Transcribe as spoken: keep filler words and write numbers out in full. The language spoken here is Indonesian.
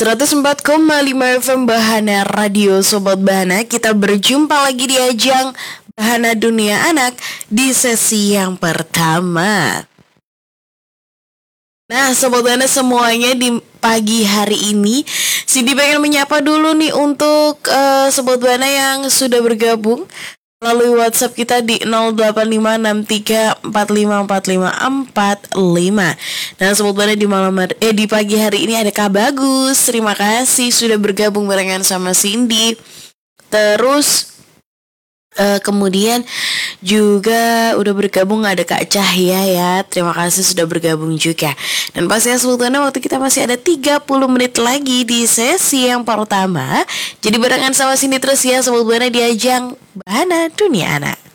seratus empat koma lima F M Bahana Radio. Sobat Bahana, kita berjumpa lagi di ajang Bahana Dunia Anak di sesi yang pertama. Nah, Sobat Bahana semuanya, di pagi hari ini Cindy pengen menyapa dulu nih untuk uh, Sobat Bahana yang sudah bergabung melalui WhatsApp kita di nol delapan lima enam tiga empat lima empat lima empat lima. Dan Sobat Bahana di malam hari, eh di pagi hari ini ada Kak Bagus. Terima kasih sudah bergabung barengan sama Cindy. Terus uh, kemudian juga udah bergabung ada Kak Cahya ya. Terima kasih sudah bergabung juga. Dan pastinya Sobat Bahana, waktu kita masih ada tiga puluh menit lagi di sesi yang pertama. Jadi barengan sama Cindy terus ya Sobat Bahana di ajang Bahana Dunia Anak.